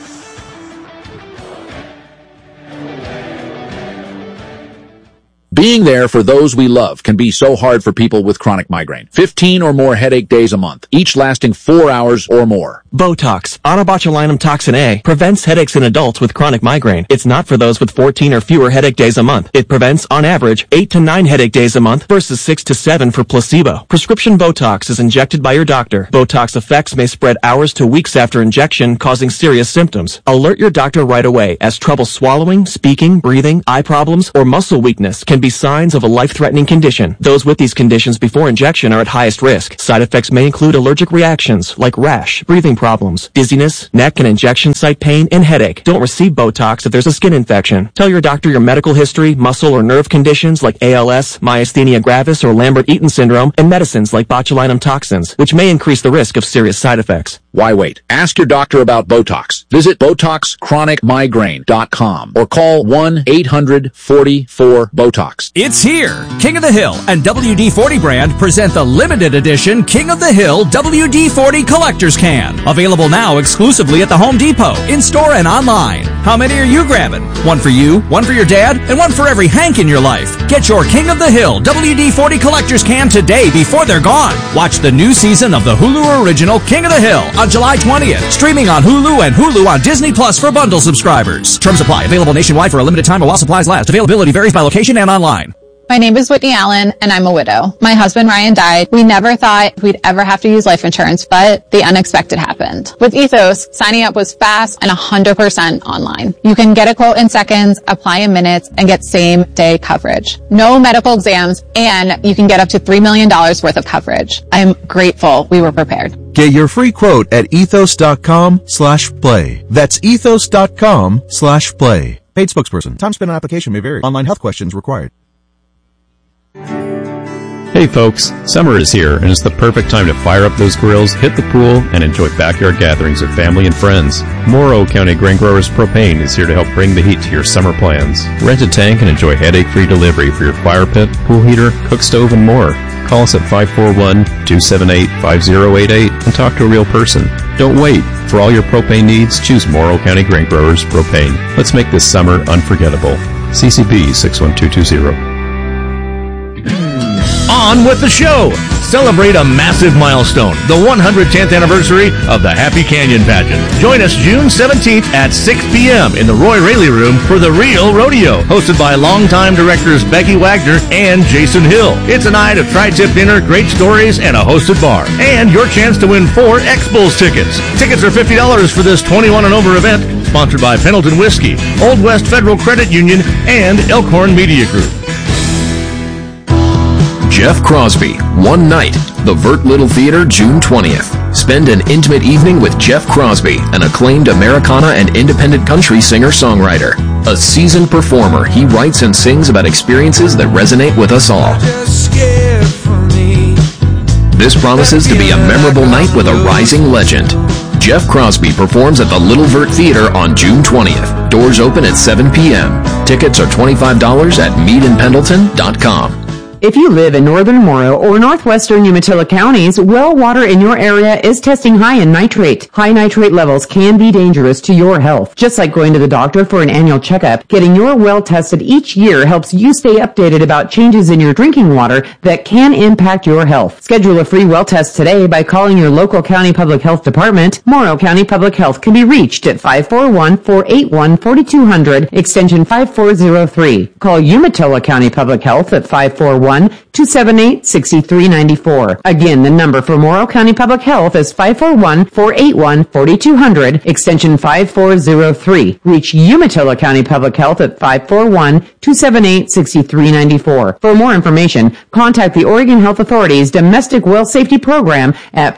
Being there for those we love can be so hard for people with chronic migraine. 15 or more headache days a month, each lasting 4 hours or more. Botox, onabotulinum toxin A, prevents headaches in adults with chronic migraine. It's not for those with 14 or fewer headache days a month. It prevents, on average, 8 to 9 headache days a month versus 6 to 7 for placebo. Prescription Botox is injected by your doctor. Botox effects may spread hours to weeks after injection, causing serious symptoms. Alert your doctor right away, as trouble swallowing, speaking, breathing, eye problems, or muscle weakness can be signs of a life-threatening condition. Those with these conditions before injection are at highest risk. Side effects may include allergic reactions like rash, breathing problems, dizziness, neck and injection site pain, and headache. Don't receive Botox if there's a skin infection. Tell your doctor your medical history, muscle or nerve conditions like ALS, myasthenia gravis, or Lambert-Eaton syndrome, and medicines like botulinum toxins, which may increase the risk of serious side effects. Why wait? Ask your doctor about Botox. Visit BotoxChronicMigraine.com or call 1-800-44-BOTOX. It's here! King of the Hill and WD-40 brand present the limited edition King of the Hill WD-40 Collector's Can. Available now exclusively at the Home Depot, in-store and online. How many are you grabbing? One for you, one for your dad, and one for every Hank in your life. Get your King of the Hill WD-40 Collector's Can today before they're gone. Watch the new season of the Hulu original King of the Hill on July 20th. Streaming on Hulu and Hulu on Disney Plus for bundle subscribers. Terms apply. Available nationwide for a limited time while supplies last. Availability varies by location and online. My name is Whitney Allen, and I'm a widow. My husband, Ryan, died. We never thought we'd ever have to use life insurance, but the unexpected happened. With Ethos, signing up was fast and 100% online. You can get a quote in seconds, apply in minutes, and get same-day coverage. No medical exams, and you can get up to $3 million worth of coverage. I'm grateful we were prepared. Get your free quote at ethos.com/play. That's ethos.com/play. Paid spokesperson. Time spent on application may vary. Online health questions required. Hey folks, summer is here and it's the perfect time to fire up those grills, hit the pool, and enjoy backyard gatherings with family and friends. Morrow County Grain Growers Propane is here to help bring the heat to your summer plans. Rent a tank and enjoy headache-free delivery for your fire pit, pool heater, cook stove, and more. Call us at 541-278-5088 and talk to a real person. Don't wait. For all your propane needs, choose Morrow County Grain Growers Propane. Let's make this summer unforgettable. CCB 61220. On with the show. Celebrate a massive milestone, the 110th anniversary of the Happy Canyon Pageant. Join us June 17th at 6 p.m. in the Roy Raley Room for The Real Rodeo, hosted by longtime directors Becky Wagner and Jason Hill. It's a night of tri-tip dinner, great stories, and a hosted bar. And your chance to win 4 X-Bulls tickets. Tickets are $50 for this 21 and over event, sponsored by Pendleton Whiskey, Old West Federal Credit Union, and Elkhorn Media Group. Jeff Crosby, One Night, the Vert Little Theater, June 20th. Spend an intimate evening with Jeff Crosby, an acclaimed Americana and independent country singer-songwriter. A seasoned performer, he writes and sings about experiences that resonate with us all. This promises to be a memorable night with a rising legend. Jeff Crosby performs at the Little Vert Theater on June 20th. Doors open at 7 p.m. Tickets are $25 at meetinpendleton.com. If you live in northern Morrow or northwestern Umatilla counties, well water in your area is testing high in nitrate. High nitrate levels can be dangerous to your health. Just like going to the doctor for an annual checkup, getting your well tested each year helps you stay updated about changes in your drinking water that can impact your health. Schedule a free well test today by calling your local county public health department. Morrow County Public Health can be reached at 541-481-4200, extension 5403. Call Umatilla County Public Health at 541-278-6394. Again, the number for Morrow County Public Health is 541-481-4200, extension 5403. Reach Umatilla County Public Health at 541-278-6394. For more information, contact the Oregon Health Authority's Domestic Well Safety Program at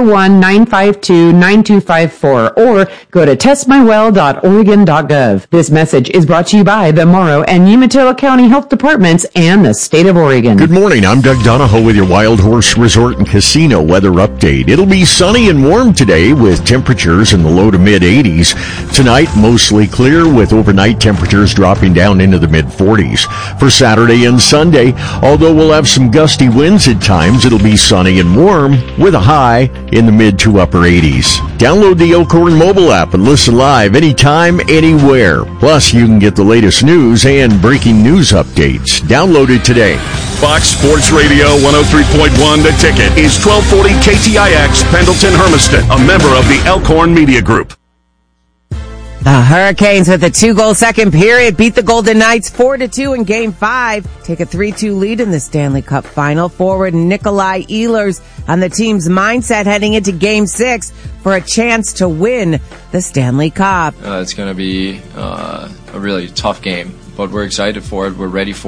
541-952-9254 or go to testmywell.oregon.gov. This message is brought to you by the Morrow and Umatilla County Health Departments and the State of Oregon. Good morning. I'm Doug Donahoe with your Wild Horse Resort and Casino weather update. It'll be sunny and warm today with temperatures in the low to mid 80s. Tonight, mostly clear with overnight temperatures dropping down into the mid 40s. For Saturday and Sunday, although we'll have some gusty winds at times, it'll be sunny and warm with a high in the mid to upper 80s. Download the Elkhorn mobile app and listen live anytime, anywhere. Plus, you can get the latest news and breaking news updates. Download it today. Fox Sports Radio 103.1 The Ticket is 1240 KTIX Pendleton Hermiston, a member of the Elkhorn Media Group. The Hurricanes with a 2-goal second period beat the Golden Knights 4-2 in Game 5. Take a 3-2 lead in the Stanley Cup Final. Forward Nikolai Ehlers on the team's mindset heading into Game 6 for a chance to win the Stanley Cup. It's going to be a really tough game, but we're excited for it. We're ready for it.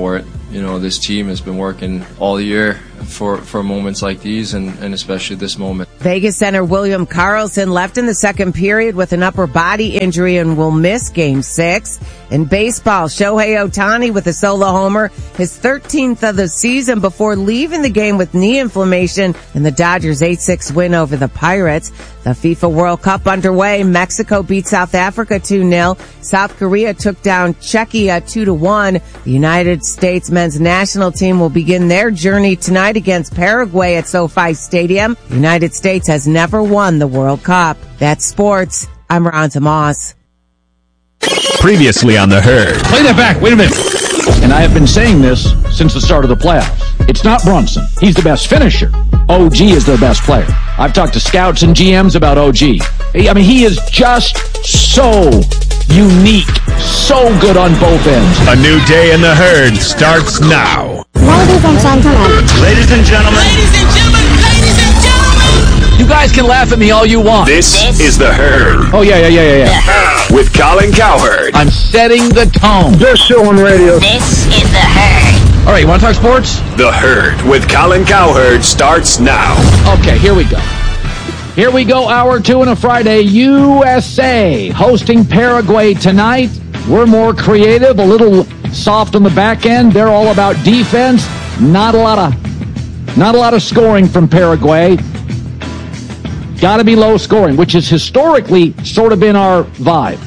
this team has been working all year for moments like these and especially this moment. Vegas center William Karlsson left in the second period with an upper body injury and will miss Game 6. In baseball, Shohei Ohtani with a solo homer, his 13th of the season before leaving the game with knee inflammation in the Dodgers' 8-6 win over the Pirates. The FIFA World Cup underway. Mexico beat South Africa 2-0. South Korea took down Czechia 2-1. The United States men's national team will begin their journey tonight against Paraguay at SoFi Stadium. The United States has never won the World Cup. That's sports. I'm Ronza Moss. Previously on The Herd. Play that back. Wait a minute. And I have been saying this since the start of the playoffs. It's not Brunson. He's the best finisher. OG is their best player. I've talked to scouts and GMs about OG. I mean, he is just so unique, so good on both ends. A new day in The Herd starts now. Ladies and gentlemen. Ladies and gentlemen. Ladies and gentlemen. Ladies and gentlemen. You guys can laugh at me all you want. This is The Herd. Oh, yeah. With Colin Cowherd. I'm setting the tone. Best show on radio. This is The Herd. All right, you want to talk sports? The Herd with Colin Cowherd starts now. Okay, here we go. Here we go, hour 2 on a Friday. USA hosting Paraguay tonight. We're more creative, a little soft on the back end. They're all about defense. Not a lot of scoring from Paraguay. Got to be low scoring, which has historically sort of been our vibe.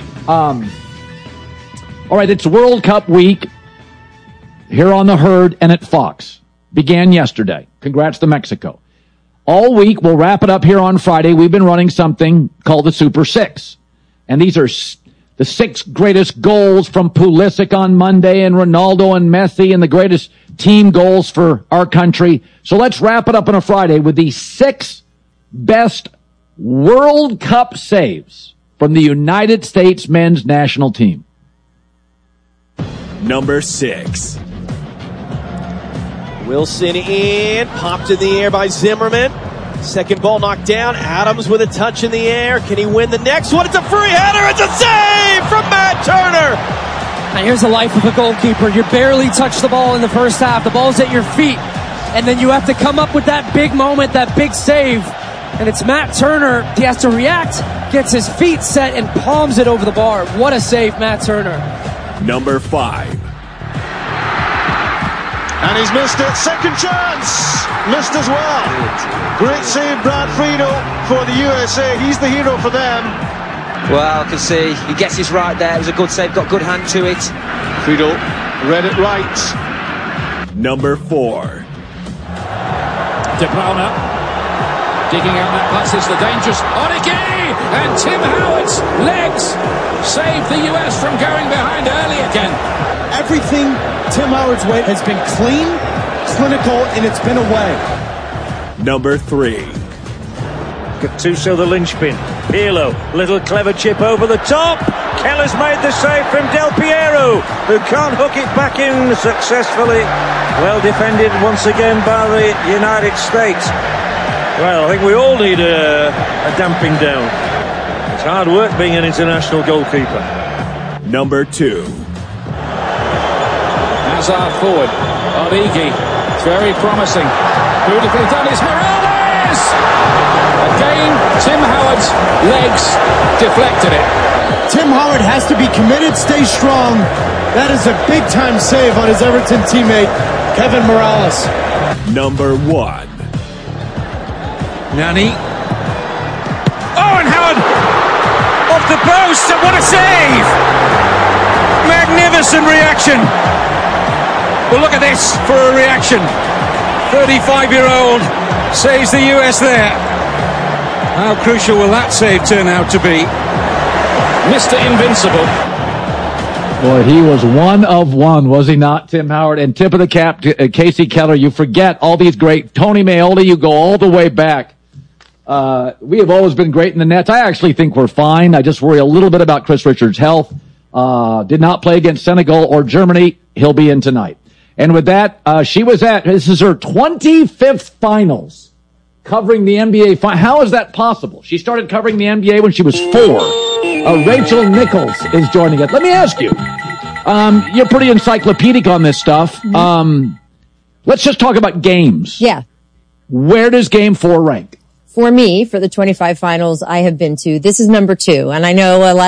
All right, it's World Cup week here on The Herd and at Fox. Began yesterday. Congrats to Mexico. All week, we'll wrap it up here on Friday. We've been running something called the Super Six. And these are the 6 greatest goals from Pulisic on Monday and Ronaldo and Messi and the greatest team goals for our country. So let's wrap it up on a Friday with the 6 best World Cup saves from the United States men's national team. Number 6. Wilson in, popped in the air by Zimmerman. Second ball knocked down. Adams with a touch in the air. Can he win the next one? It's a free header. It's a save from Matt Turner. And here's the life of a goalkeeper. You barely touch the ball in the first half. The ball's at your feet. And then you have to come up with that big moment, that big save. And it's Matt Turner. He has to react, gets his feet set, and palms it over the bar. What a save, Matt Turner. Number 5. And he's missed it. Second chance. Missed as well. Great save, Brad Friedel, for the USA. He's the hero for them. Well, I can see he gets his right there. It was a good save, got good hand to it. Friedel read it right. Number 4. De Bruyne digging out that pass. It's the dangerous Origi, and Tim Howard's legs saved the US from going behind early again. Everything Tim Howard's way has been clean, clinical, and it's been away. Number 3. Gattuso the linchpin. Pirlo, little clever chip over the top. Keller's made the save from Del Piero, who can't hook it back in successfully. Well defended once again by the United States. Well, I think we all need a damping down. It's hard work being an international goalkeeper. Number 2. Hazard forward. Origi. It's very promising. Beautifully done. It's Morales! Again, Tim Howard's legs deflected it. Tim Howard has to be committed, stay strong. That is a big-time save on his Everton teammate, Kevin Morales. Number 1. Nani. Oh, and Howard off the post, and what a save! Magnificent reaction. Well, look at this for a reaction. 35-year-old saves the US there. How crucial will that save turn out to be? Mr. Invincible. Boy, he was one of one, was he not, Tim Howard? And tip of the cap to Casey Keller. You forget all these great. Tony Meoli, you go all the way back. We have always been great in the nets. I actually think we're fine. I just worry a little bit about Chris Richards' health. Did not play against Senegal or Germany. He'll be in tonight. And with that, this is her 25th finals covering the NBA. How is that possible? She started covering the NBA when she was 4. Rachel Nichols is joining us. Let me ask you, You're pretty encyclopedic on this stuff. Let's just talk about games. Yeah. Where does Game 4 rank? For me, for the 25 finals I have been to, this is number 2. And I know a lot